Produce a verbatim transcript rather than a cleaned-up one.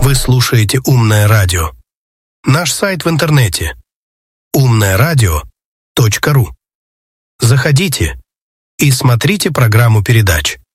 Вы слушаете «Умное радио». Наш сайт в интернете умное радио точка ру. Заходите и смотрите программу передач.